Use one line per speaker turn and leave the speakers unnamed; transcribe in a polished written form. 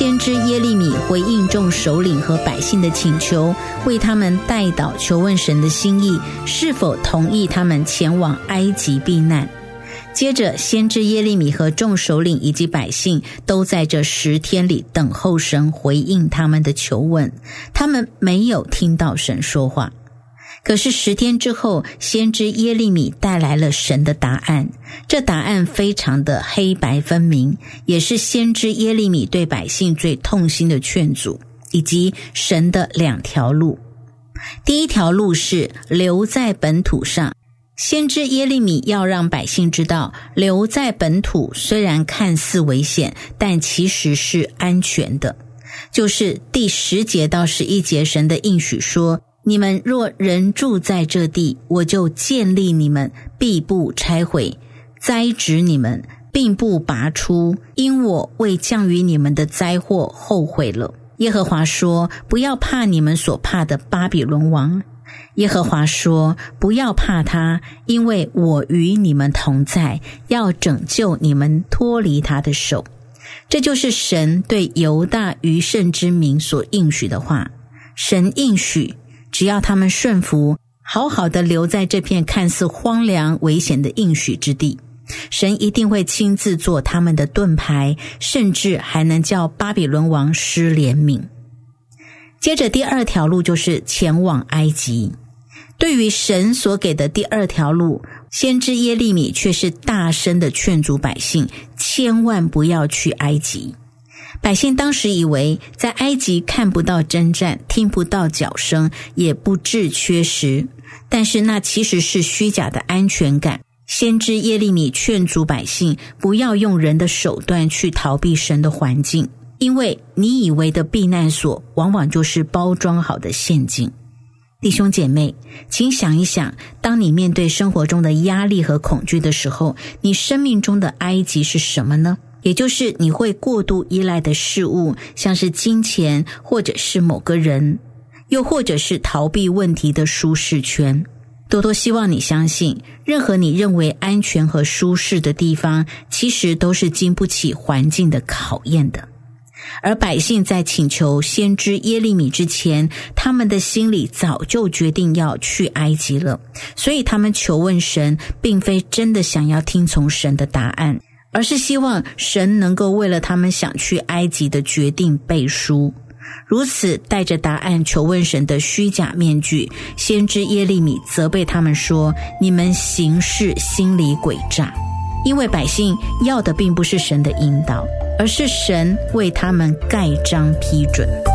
先知耶利米回应众首领和百姓的请求，为他们代祷求问神的心意，是否同意他们前往埃及避难。接着先知耶利米和众首领以及百姓都在这10天里等候神回应他们的求问，他们没有听到神说话。可是10天之后，先知耶利米带来了神的答案，这答案非常的黑白分明，也是先知耶利米对百姓最痛心的劝阻，以及神的2条路。第一条路是留在本土上，先知耶利米要让百姓知道，留在本土虽然看似危险，但其实是安全的。就是第10节到11节，神的应许说，你们若仍住在这地，我就建立你们，必不拆毁，栽植你们，并不拔出，因我为降于你们的灾祸后悔了。耶和华说，不要怕你们所怕的巴比伦王。耶和华说，不要怕他，因为我与你们同在，要拯救你们脱离他的手。这就是神对犹大余剩之民所应许的话。神应许，只要他们顺服，好好的留在这片看似荒凉危险的应许之地，神一定会亲自做他们的盾牌，甚至还能叫巴比伦王施怜悯。接着第2条路就是前往埃及。对于神所给的第2条路，先知耶利米却是大声的劝阻百姓，千万不要去埃及。百姓当时以为在埃及看不到征战，听不到脚声，也不致缺食，但是那其实是虚假的安全感。先知耶利米劝阻百姓不要用人的手段去逃避神的环境，因为你以为的避难所往往就是包装好的陷阱。弟兄姐妹，请想一想，当你面对生活中的压力和恐惧的时候，你生命中的埃及是什么呢？也就是你会过度依赖的事物，像是金钱，或者是某个人，又或者是逃避问题的舒适圈。多多希望你相信，任何你认为安全和舒适的地方，其实都是经不起环境的考验的。而百姓在请求先知耶利米之前，他们的心里早就决定要去埃及了，所以他们求问神，并非真的想要听从神的答案，而是希望神能够为了他们想去埃及的决定背书。如此带着答案求问神的虚假面具，先知耶利米责备他们说，你们行事心里诡诈。因为百姓要的并不是神的引导，而是神为他们盖章批准。